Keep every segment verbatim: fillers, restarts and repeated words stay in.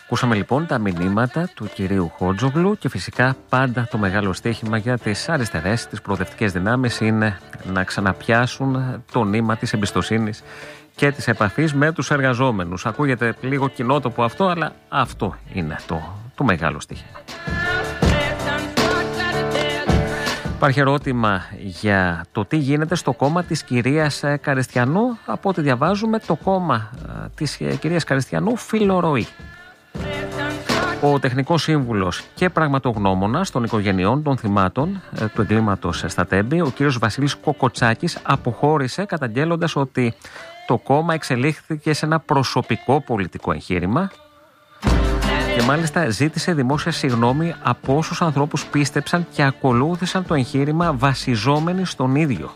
Ακούσαμε λοιπόν τα μηνύματα του κυρίου Χότζογλου και φυσικά πάντα το μεγάλο στοίχημα για τις αριστερές, τις προοδευτικές δυνάμεις είναι να ξαναπιάσουν το νήμα της εμπιστοσύνης και της επαφής με τους εργαζόμενους. Ακούγεται λίγο κοινότοπο αυτό, αλλά αυτό είναι το, το μεγάλο στοίχημα. Υπάρχει ερώτημα για το τι γίνεται στο κόμμα της κυρίας Καριστιανού. Από ό,τι διαβάζουμε, το κόμμα της κυρίας Καριστιανού φιλορροεί. Ο τεχνικός σύμβουλος και πραγματογνώμονας των οικογενειών των θυμάτων του εγκλήματος στα Τέμπη, ο κύριος Βασίλης Κοκοτσάκης, αποχώρησε καταγγέλλοντας ότι το κόμμα εξελίχθηκε σε ένα προσωπικό πολιτικό εγχείρημα και μάλιστα ζήτησε δημόσια συγγνώμη από όσους ανθρώπους πίστεψαν και ακολούθησαν το εγχείρημα βασιζόμενοι στον ίδιο.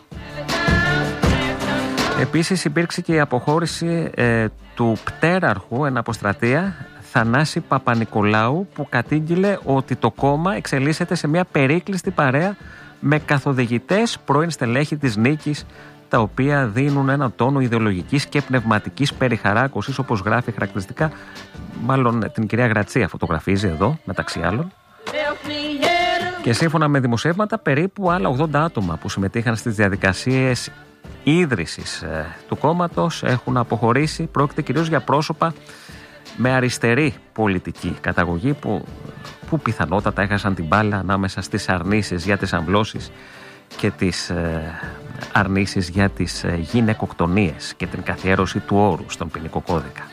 Επίσης υπήρξε και η αποχώρηση ε, του πτέραρχου εν αποστρατεία Θανάση Παπανικολάου, που κατήγγειλε ότι το κόμμα εξελίσσεται σε μια περίκλειστη παρέα με καθοδηγητές πρώην στελέχη της Νίκης, τα οποία δίνουν ένα τόνο ιδεολογικής και πνευματικής περιχαράκωσης, όπως γράφει χαρακτηριστικά, μάλλον την κυρία Γρατσία φωτογραφίζει εδώ μεταξύ άλλων. Και σύμφωνα με δημοσιεύματα, περίπου άλλα ογδόντα άτομα που συμμετείχαν στις διαδικασίες ίδρυσης ε, του κόμματος έχουν αποχωρήσει. Πρόκειται κυρίως για πρόσωπα με αριστερή πολιτική καταγωγή που, που πιθανότατα έχασαν την μπάλα ανάμεσα στις αρνήσεις για τις αμβλώσεις και τις ε, αρνήσεις για τις ε, γυναικοκτονίες και την καθιέρωση του όρου στον ποινικό κώδικα.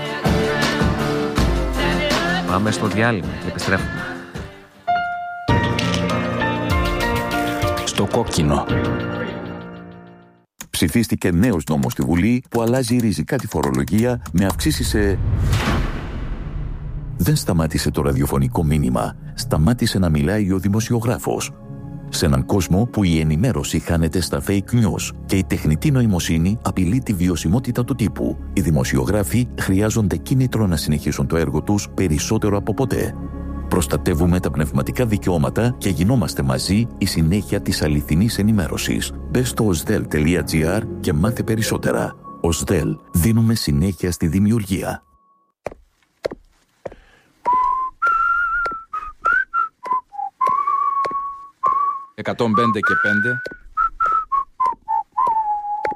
Πάμε στο διάλειμμα και επιστρέφουμε. Στο κόκκινο. Ψηφίστηκε νέος νόμος στη Βουλή που αλλάζει ριζικά τη φορολογία με αυξήσεις σε... Δεν σταμάτησε το ραδιοφωνικό μήνυμα. Σταμάτησε να μιλάει ο δημοσιογράφος. Σε έναν κόσμο που η ενημέρωση χάνεται στα fake news και η τεχνητή νοημοσύνη απειλεί τη βιωσιμότητα του τύπου, οι δημοσιογράφοι χρειάζονται κίνητρο να συνεχίσουν το έργο τους περισσότερο από ποτέ. Προστατεύουμε τα πνευματικά δικαιώματα και γινόμαστε μαζί η συνέχεια της αληθινής ενημέρωσης. Μπες στο οσδέλ τελεία τζι άρ και μάθε περισσότερα. οσδέλ, δίνουμε συνέχεια στη δημιουργία. εκατόν πέντε και πέντε